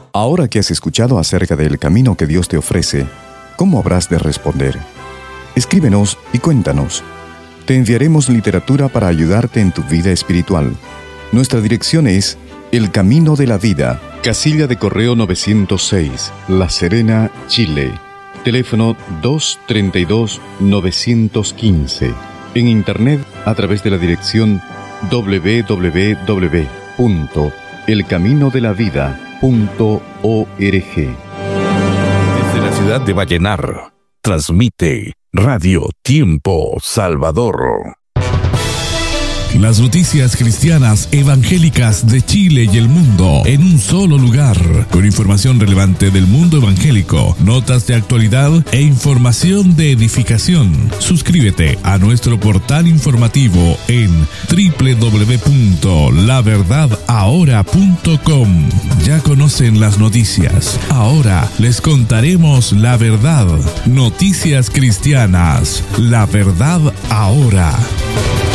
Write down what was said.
Ahora que has escuchado acerca del camino que Dios te ofrece, ¿cómo habrás de responder? Escríbenos y cuéntanos. Te enviaremos literatura para ayudarte en tu vida espiritual. Nuestra dirección es El Camino de la Vida, Casilla de Correo 906, La Serena, Chile. Teléfono 232-915. En internet a través de la dirección www.elcaminodelavida.org. Desde la ciudad de Vallenar, transmite Radio Tiempo Salvador. Las noticias cristianas evangélicas de Chile y el mundo en un solo lugar, con información relevante del mundo evangélico, notas de actualidad e información de edificación. Suscríbete a nuestro portal informativo en www.laverdadahora.com. Ya conocen las noticias, ahora les contaremos la verdad. Noticias cristianas, la verdad ahora.